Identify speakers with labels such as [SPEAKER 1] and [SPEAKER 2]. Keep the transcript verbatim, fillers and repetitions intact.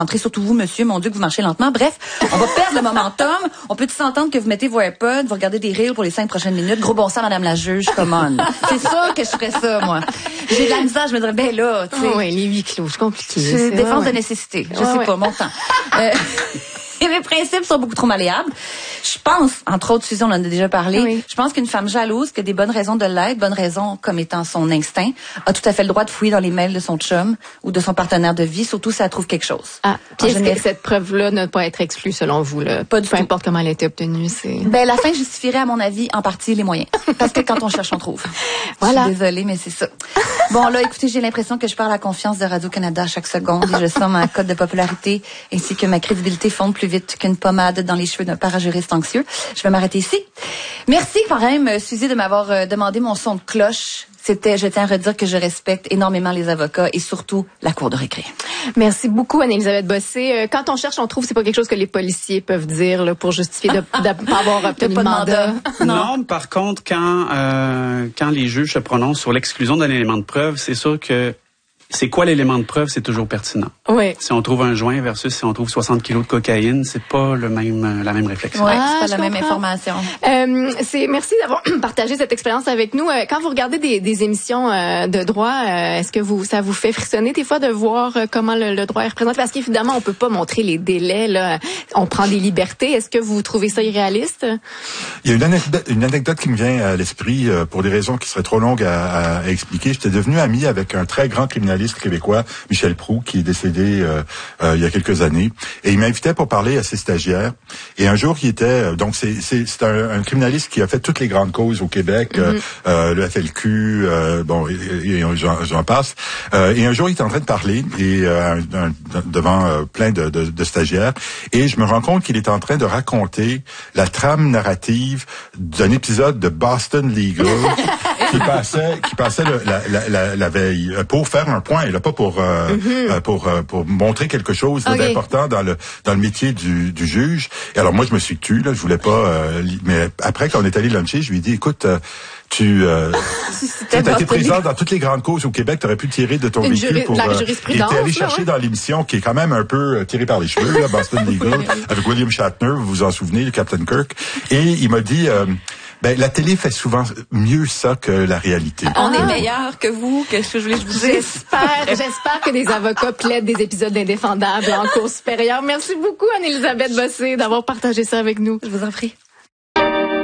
[SPEAKER 1] Entrez surtout vous, monsieur, mon Dieu, que vous marchez lentement. Bref, on va perdre le momentum. On peut s'entendre que vous mettez vos AirPods, vous regardez des reels pour les cinq prochaines minutes. Gros bon sang, madame la juge, come on. C'est sûr que je ferais ça, moi. J'ai de la misère, je me dirais, ben là, tu sais.
[SPEAKER 2] Oh oui, les huis clos, c'est compliqué.
[SPEAKER 1] C'est
[SPEAKER 2] c'est
[SPEAKER 1] défense
[SPEAKER 2] ouais,
[SPEAKER 1] de nécessité. Je
[SPEAKER 2] ouais,
[SPEAKER 1] sais
[SPEAKER 2] ouais.
[SPEAKER 1] pas, mon temps. Euh, et mes principes sont beaucoup trop malléables. Je pense, entre autres, Suzy, on en a déjà parlé,
[SPEAKER 2] Oui.
[SPEAKER 1] je pense qu'une femme jalouse, qui a des bonnes raisons de l'être, bonnes raisons comme étant son instinct, a tout à fait le droit de fouiller dans les mails de son chum ou de son partenaire de vie, surtout si elle trouve quelque chose.
[SPEAKER 2] Ah, puis
[SPEAKER 1] En
[SPEAKER 2] est-ce
[SPEAKER 1] général-
[SPEAKER 2] que cette preuve-là ne peut être exclue selon vous, là?
[SPEAKER 1] Pas du
[SPEAKER 2] Peu
[SPEAKER 1] tout.
[SPEAKER 2] importe comment elle a été obtenue, c'est...
[SPEAKER 1] Ben, la fin justifierait, à mon avis, en partie les moyens. Parce que quand on cherche, on trouve.
[SPEAKER 2] Voilà.
[SPEAKER 1] Je suis désolée, mais c'est ça. Bon, là, écoutez, j'ai l'impression que je perds la confiance de Radio-Canada à chaque seconde et je sens ma cote de popularité ainsi que ma crédibilité fondre plus vite qu'une pommade dans les cheveux d'un parajuriste anxieux. Je vais m'arrêter ici. Merci quand même, Suzy, de m'avoir euh, demandé mon son de cloche. C'était, je tiens à redire que je respecte énormément les avocats et surtout la cour de récré.
[SPEAKER 2] Merci beaucoup, Anne-Élisabeth Bossé. Euh, Quand on cherche, on trouve, c'est pas quelque chose que les policiers peuvent dire là, pour justifier de ne pas avoir obtenu
[SPEAKER 1] pas
[SPEAKER 2] de
[SPEAKER 1] de
[SPEAKER 2] mandat.
[SPEAKER 1] mandat.
[SPEAKER 3] Non, par contre, quand euh, quand les juges se prononcent sur l'exclusion d'un élément de preuve, c'est sûr que c'est quoi l'élément de preuve, c'est toujours pertinent.
[SPEAKER 2] Oui.
[SPEAKER 3] Si on trouve un joint versus si on trouve soixante kilos de cocaïne, c'est pas le même la même réflexion.
[SPEAKER 1] Ouais,
[SPEAKER 2] Ah,
[SPEAKER 1] c'est pas
[SPEAKER 2] je
[SPEAKER 1] la même
[SPEAKER 2] comprends.
[SPEAKER 1] information.
[SPEAKER 2] Euh, c'est merci d'avoir partagé cette expérience avec nous. Euh, Quand vous regardez des, des émissions euh, de droit, euh, est-ce que vous ça vous fait frissonner des fois de voir euh, comment le, le droit est représenté? Parce qu'évidemment, on peut pas montrer les délais. Là, on prend des libertés. Est-ce que vous trouvez ça irréaliste?
[SPEAKER 4] Il y a une anecdote, une anecdote qui me vient à l'esprit euh, pour des raisons qui seraient trop longues à, à expliquer. J'étais devenu ami avec un très grand criminaliste québécois, Michel Proulx, qui est décédé euh, euh, il y a quelques années. Et il m'invitait pour parler à ses stagiaires. Et un jour, il était... euh, donc, c'est, c'est, c'est un, un criminaliste qui a fait toutes les grandes causes au Québec, mm-hmm. euh, euh, le F L Q, euh, bon, et, et, et j'en, j'en passe. Euh, et un jour, il était en train de parler et euh, un, un, devant euh, plein de, de, de stagiaires. Et je me rends compte qu'il est en train de raconter la trame narrative d'un épisode de Boston Legal qui passait, qui passait le, la, la, la, la veille pour faire un point, et là pas pour euh, mm-hmm. pour euh, pour montrer quelque chose okay. d'important dans le dans le métier du, du juge. Et alors moi je me suis tu là, je voulais pas. Euh, mais après quand on est allé luncher, je lui ai dit écoute. Euh, Tu euh, as été présent dans toutes les grandes causes au Québec, tu aurais pu tirer de ton
[SPEAKER 2] Une
[SPEAKER 4] véhicule
[SPEAKER 2] juri-
[SPEAKER 4] pour
[SPEAKER 2] la
[SPEAKER 4] euh,
[SPEAKER 2] jurisprudence,
[SPEAKER 4] et t'es allé
[SPEAKER 2] là,
[SPEAKER 4] chercher
[SPEAKER 2] ouais.
[SPEAKER 4] dans l'émission qui est quand même un peu euh, tirée par les cheveux, là, Boston Legal, avec William Shatner, vous vous en souvenez, le Captain Kirk. Et il m'a dit euh, ben la télé fait souvent mieux ça que la réalité.
[SPEAKER 1] On
[SPEAKER 2] Ah.
[SPEAKER 1] est meilleur que vous. Qu'est-ce que je voulais que je vous dise?
[SPEAKER 2] J'espère, j'espère que des avocats plaident des épisodes d'Indéfendables en cour supérieure. Merci beaucoup, Anne-Élisabeth Bossé, d'avoir partagé ça avec nous.
[SPEAKER 1] Je vous en prie.